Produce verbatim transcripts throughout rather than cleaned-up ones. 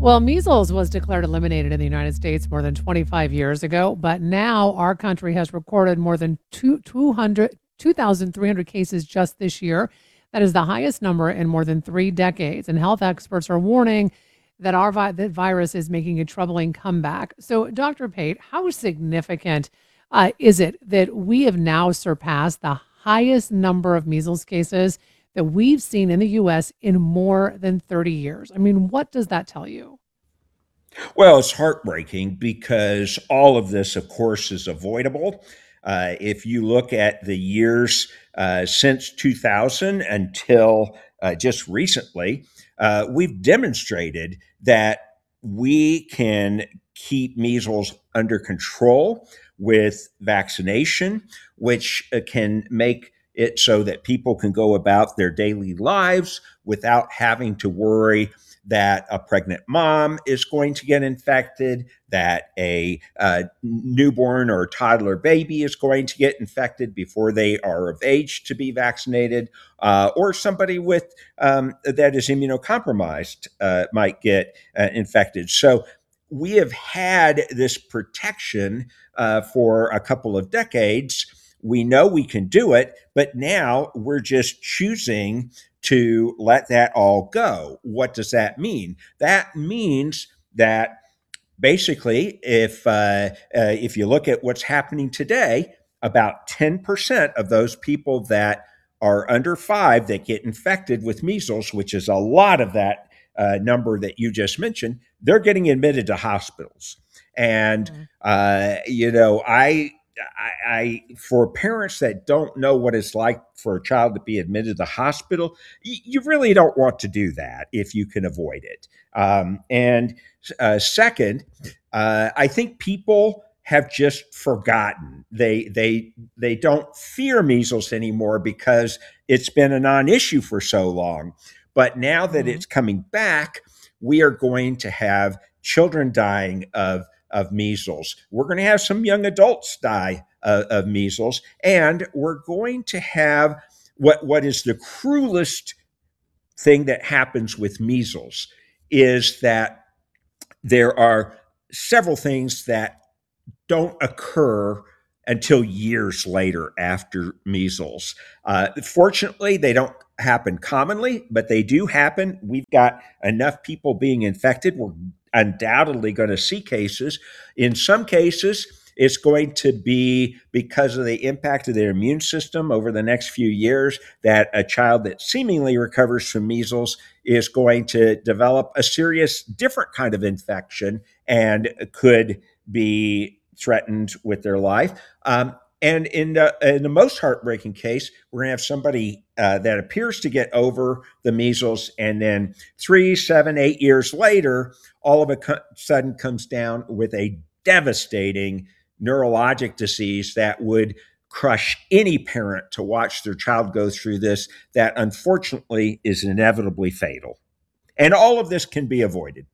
Well, measles was declared eliminated in the United States more than twenty-five years ago, but now our country has recorded more than two, 200 two thousand three hundred cases just this year. That is the highest number in more than three decades. And health experts are warning that our vi- that virus is making a troubling comeback. So, Doctor Pate, how significant uh, is it that we have now surpassed the highest number of measles cases that we've seen in the U S in more than thirty years? I mean, what does that tell you? Well, it's heartbreaking because all of this, of course, is avoidable. Uh, if you look at the years uh, since two thousand until uh, just recently, uh, we've demonstrated that we can keep measles under control with vaccination, which uh, can make it so that people can go about their daily lives without having to worry that a pregnant mom is going to get infected, that a uh, newborn or toddler baby is going to get infected before they are of age to be vaccinated, uh, or somebody with um, that is immunocompromised uh, might get uh, infected. So we have had this protection uh, for a couple of decades. We know we can do it, but now we're just choosing to let that all go. What does that mean? That means that basically, if uh, uh, if you look at what's happening today, about ten percent of those people that are under five that get infected with measles, which is a lot of that uh, number that you just mentioned, they're getting admitted to hospitals. And Mhm. uh, you know, I I, I for parents that don't know what it's like for a child to be admitted to the hospital, y- you really don't want to do that if you can avoid it. Um, and uh, second, uh, I think people have just forgotten. They they they don't fear measles anymore because it's been a non-issue for so long. But now that Mhm. it's coming back, we are going to have children dying of of measles. We're going to have some young adults die uh, of measles, and we're going to have what what is the cruelest thing that happens with measles is that there are several things that don't occur until years later after measles. Uh, fortunately, they don't happen commonly, but they do happen. We've got enough people being infected. We're undoubtedly going to see cases. In some cases, it's going to be because of the impact of their immune system over the next few years that a child that seemingly recovers from measles is going to develop a serious, different kind of infection and could be threatened with their life. Um, and in the, in the most heartbreaking case, we're going to have somebody uh, that appears to get over the measles, and then three, seven, eight years later, all of a co- sudden comes down with a devastating neurologic disease that would crush any parent to watch their child go through this, that unfortunately is inevitably fatal. And all of this can be avoided.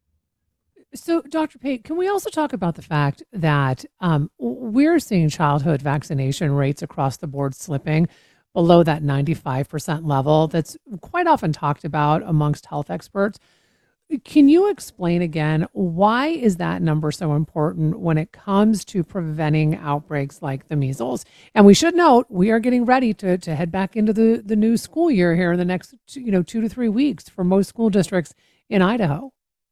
So, Doctor Pate, can we also talk about the fact that um, we're seeing childhood vaccination rates across the board slipping below that ninety-five percent level that's quite often talked about amongst health experts? Can you explain again why is that number so important when it comes to preventing outbreaks like the measles? And we should note we are getting ready to to head back into the the new school year here in the next two, you know two to three weeks for most school districts in Idaho.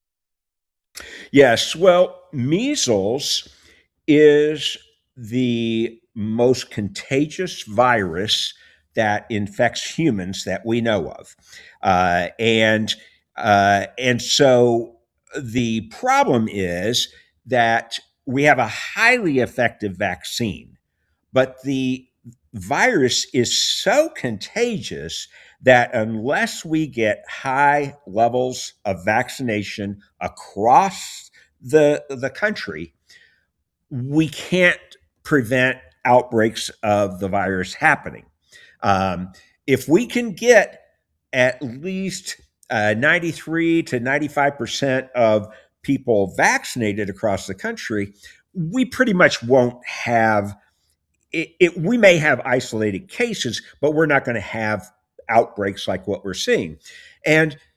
Yes, well, measles is the most contagious virus that infects humans that we know of. Uh, and uh, and so the problem is that we have a highly effective vaccine, but the virus is so contagious that unless we get high levels of vaccination across the, the country, we can't prevent outbreaks of the virus happening. Um, if we can get at least uh, ninety-three to ninety-five percent of people vaccinated across the country, we pretty much won't have it, it, we may have isolated cases, but we're not going to have outbreaks like what we're seeing. And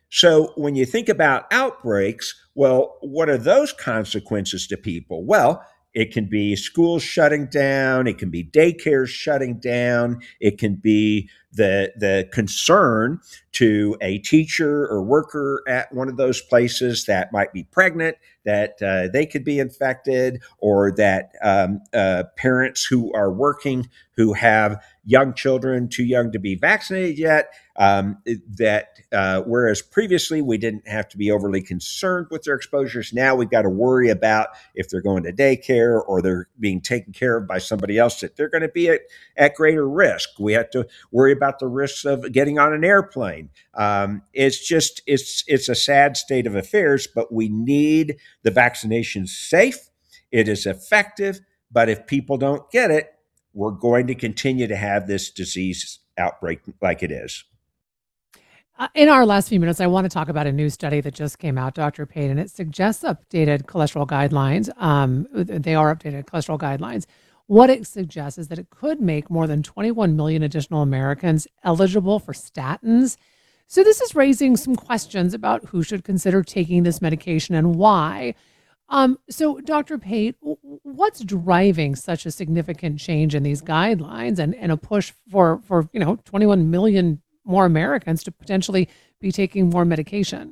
So when you think about outbreaks, well, what are those consequences to people? Well, it can be schools shutting down, it can be daycares shutting down, it can be the the concern to a teacher or worker at one of those places that might be pregnant, that uh, they could be infected, or that um, uh, parents who are working who have young children too young to be vaccinated yet. Um, that uh, whereas previously we didn't have to be overly concerned with their exposures, now we've got to worry about if they're going to daycare or they're being taken care of by somebody else, that they're going to be at, at greater risk. We have to worry about the risks of getting on an airplane. Um, it's just it's it's a sad state of affairs, but we need the vaccination safe. It is effective, but if people don't get it, we're going to continue to have this disease outbreak like it is. Uh, in our last few minutes, I want to talk about a new study that just came out, Doctor Pate, and it suggests updated cholesterol guidelines. Um, they are updated cholesterol guidelines. What it suggests is that it could make more than twenty-one million additional Americans eligible for statins. So this is raising some questions about who should consider taking this medication and why. Um, so, Doctor Pate, what's driving such a significant change in these guidelines and, and a push for, for, you know, twenty-one million more Americans to potentially be taking more medication?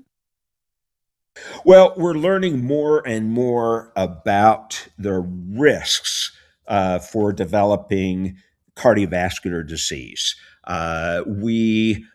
Well, we're learning more and more about the risks uh, for developing cardiovascular disease. Uh, we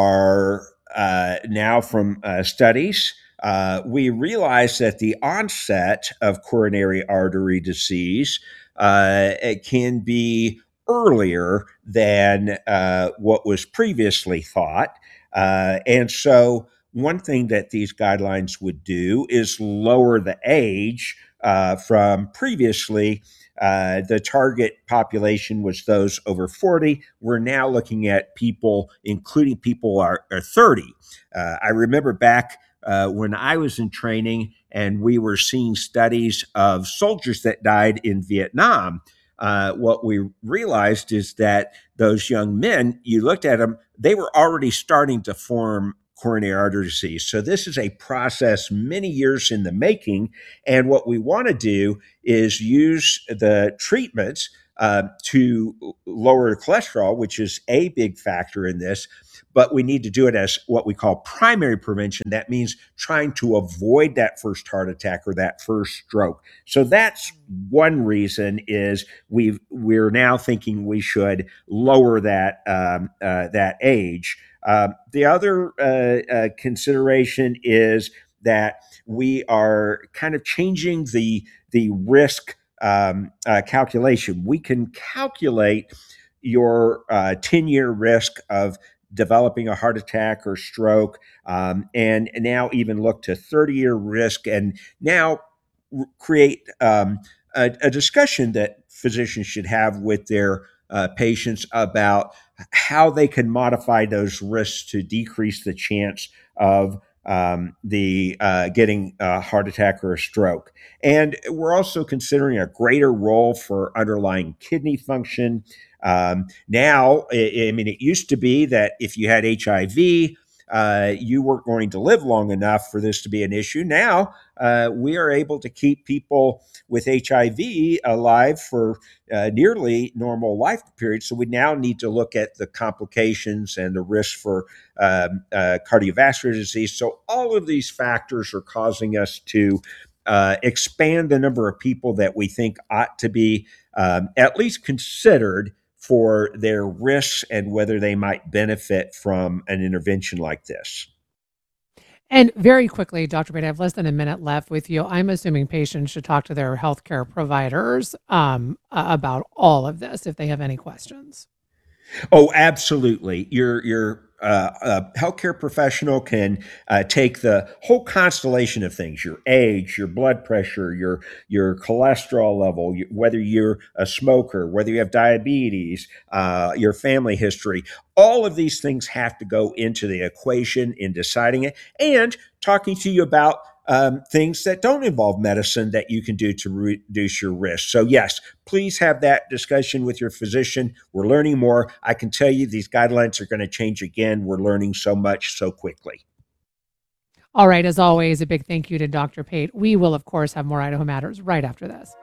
are uh, now from uh, studies, uh, we realize that the onset of coronary artery disease uh, it can be earlier than uh, what was previously thought. Uh, and so one thing that these guidelines would do is lower the age uh, from previously. Uh, the target population was those over forty. We're now looking at people, including people are, are thirty. Uh, I remember back uh, when I was in training and we were seeing studies of soldiers that died in Vietnam. Uh, what we realized is that those young men, you looked at them, they were already starting to form coronary artery disease. So this is a process many years in the making. And what we want to do is use the treatments uh, to lower cholesterol, which is a big factor in this. But we need to do it as what we call primary prevention. That means trying to avoid that first heart attack or that first stroke. So that's one reason is we've we're now thinking we should lower that um, uh, that age. Uh, the other uh, uh, consideration is that we are kind of changing the the risk um, uh, calculation. We can calculate your uh, ten year risk of developing a heart attack or stroke, um, and now even look to thirty year risk, and now r- create um, a, a discussion that physicians should have with their uh, patients about how they can modify those risks to decrease the chance of um, the uh, getting a heart attack or a stroke. And we're also considering a greater role for underlying kidney function. Um, now, I, I mean, it used to be that if you had H I V, uh, you weren't going to live long enough for this to be an issue. Now, uh, we are able to keep people with H I V alive for uh, nearly normal life period. So we now need to look at the complications and the risk for um, uh, cardiovascular disease. So all of these factors are causing us to uh, expand the number of people that we think ought to be um, at least considered for their risks and whether they might benefit from an intervention like this. And very quickly, Doctor Pate, I have less than a minute left with you. I'm assuming patients should talk to their healthcare providers um, uh, about all of this if they have any questions. Oh, absolutely. Your your uh, uh, healthcare professional can uh, take the whole constellation of things: your age, your blood pressure, your your cholesterol level, you, whether you're a smoker, whether you have diabetes, uh, your family history. All of these things have to go into the equation in deciding it, and talking to you about um, things that don't involve medicine that you can do to reduce your risk. So, yes, please have that discussion with your physician. We're learning more. I can tell you these guidelines are going to change again. We're learning so much so quickly. All right, as always, a big thank you to Doctor Pate. We will, of course, have more Idaho Matters right after this.